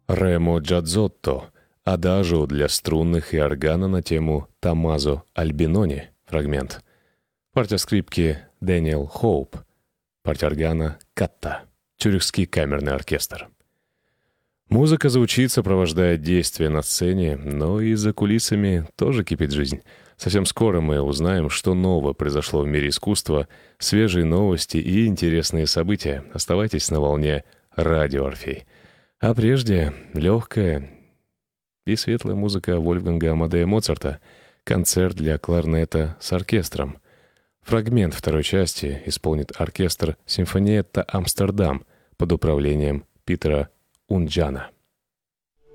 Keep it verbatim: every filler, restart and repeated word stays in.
Ремо Джадзотто, адажио для струнных и органа на тему Томмазо Альбинони, фрагмент. Партия скрипки Дэниел Хоуп, партия органа Катта, Цюрихский камерный оркестр. Музыка звучит, сопровождая действия на сцене, но и за кулисами тоже кипит жизнь. Совсем скоро мы узнаем, что нового произошло в мире искусства, свежие новости и интересные события. Оставайтесь на волне Радио Орфей. А прежде легкая и светлая музыка Вольфганга Амадея Моцарта, концерт для кларнета с оркестром. Фрагмент второй части исполнит оркестр «Симфониетта Амстердам» под управлением Питера Унджана.